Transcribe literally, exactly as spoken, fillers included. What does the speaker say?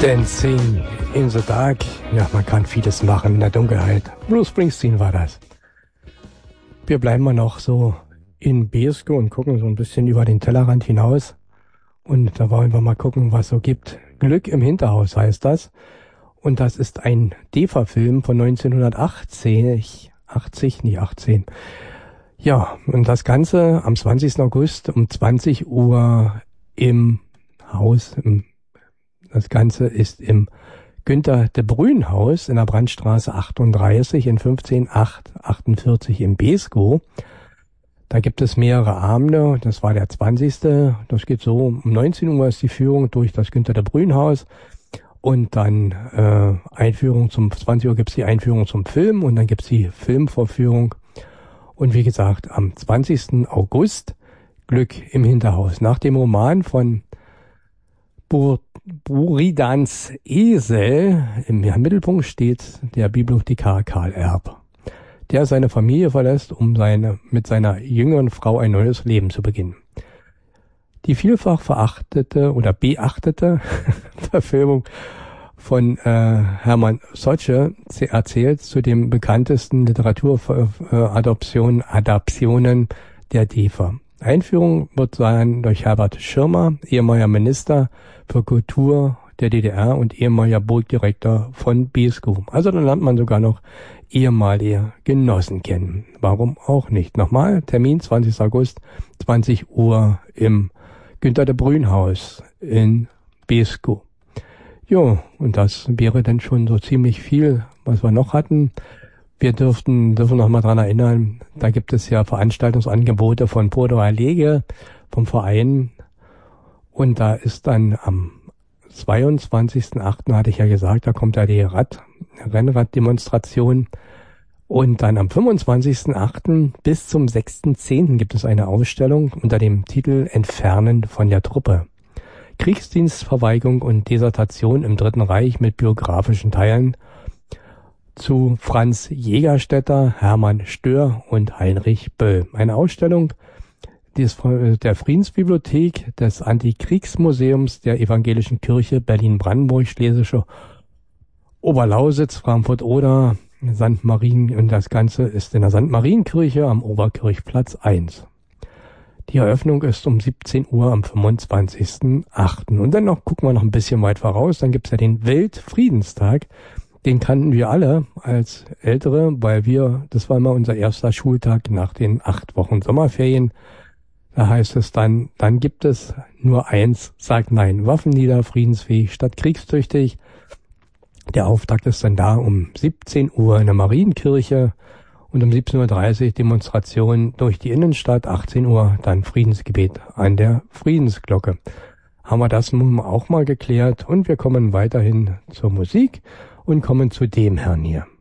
Dancing in the Dark. Ja, man kann vieles machen in der Dunkelheit. Bruce Springsteen war das. Wir bleiben mal noch so in Beeskow und gucken so ein bisschen über den Tellerrand hinaus. Und da wollen wir mal gucken, was so gibt. Glück im Hinterhaus heißt das. Und das ist ein D E F A-Film von neunzehnhundertachtzehn. achtzig, nicht achtzehn. Ja, und das Ganze am zwanzigsten August um zwanzig Uhr im Haus. Im, das Ganze ist im Günter de Bruyn Haus in der Brandstraße achtunddreißig in fünfzehn achthundertachtundvierzig in Beeskow. Da gibt es mehrere Abende. Das war der zwanzigste. Das geht so, um neunzehn Uhr ist die Führung durch das Günter de Bruyn Haus. Und dann äh, Einführung zum zwanzig Uhr gibt's die Einführung zum Film und dann gibt's die Filmvorführung. Und wie gesagt, am zwanzigsten August Glück im Hinterhaus. Nach dem Roman von Bur Buridans Esel im Mittelpunkt steht der Bibliothekar Karl Erb, der seine Familie verlässt, um seine mit seiner jüngeren Frau ein neues Leben zu beginnen. Die vielfach verachtete oder beachtete Verfilmung von äh, Hermann Sotsche erzählt zu den bekanntesten Literaturadaptionen Adaptionen der D E F A. Einführung wird sein durch Herbert Schirmer, ehemaliger Minister für Kultur der D D R und ehemaliger Burgdirektor von Beeskow. Also dann lernt man sogar noch ehemalige Genossen kennen. Warum auch nicht? Nochmal, Termin zwanzigsten August, zwanzig Uhr im Günter de Bruyn Haus in Beeskow. Jo, und das wäre dann schon so ziemlich viel, was wir noch hatten. Wir dürften, dürfen noch mal dran erinnern, da gibt es ja Veranstaltungsangebote von Porto Alegre, vom Verein. Und da ist dann am zweiundzwanzigsten achten hatte ich ja gesagt, da kommt ja die Rad, Rennraddemonstration. Und dann am fünfundzwanzigsten achten bis zum sechsten zehnten gibt es eine Ausstellung unter dem Titel Entfernen von der Truppe. Kriegsdienstverweigerung und Desertation im Dritten Reich mit biografischen Teilen zu Franz Jägerstätter, Hermann Stör und Heinrich Böll. Eine Ausstellung des, der Friedensbibliothek des Antikriegsmuseums der Evangelischen Kirche Berlin-Brandenburg, Schlesische Oberlausitz, Frankfurt-Oder, Sankt Marien, und das Ganze ist in der Sankt Marienkirche am Oberkirchplatz eins. Die Eröffnung ist um siebzehn Uhr am fünfundzwanzigsten achten Und dann noch gucken wir noch ein bisschen weit voraus, dann gibt's ja den Weltfriedenstag. Den kannten wir alle als Ältere, weil wir, das war immer unser erster Schultag nach den acht Wochen Sommerferien. Da heißt es dann, dann gibt es nur eins, sagt nein, Waffen nieder, friedensfähig statt kriegstüchtig. Der Auftakt ist dann da um siebzehn Uhr in der Marienkirche und um siebzehn Uhr dreißig Demonstration durch die Innenstadt, achtzehn Uhr dann Friedensgebet an der Friedensglocke. Haben wir das nun auch mal geklärt und wir kommen weiterhin zur Musik und kommen zu dem Herrn hier.